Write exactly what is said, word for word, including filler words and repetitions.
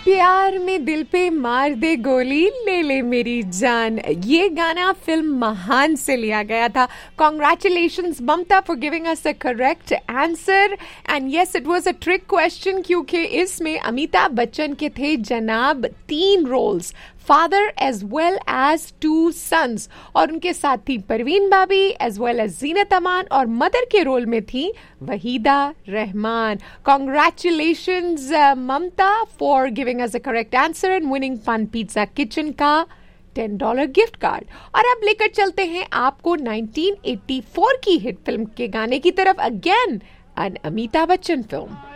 प्यार में दिल पे मार दे गोली ले ले मेरी जान, ये गाना फिल्म महान से लिया गया था. Congratulations Mamata for giving us the correct answer. And yes, it was a trick question क्योंकि इसमें अमिताभ बच्चन के थे जनाब तीन roles, father as well as to sons, और उनके साथ थी परवीन बाबी as well as Zeenat Aman, और मदर के रोल में थी Waheeda Rehman. Congratulations Mamata for giving us the correct answer and winning fun pizza kitchen का टेन डॉलर गिफ्ट कार्ड. और अब लेकर चलते हैं आपको नाइनटीन एटी फोर की हिट फिल्म के गाने की तरफ, again an Amitabh Bachchan film.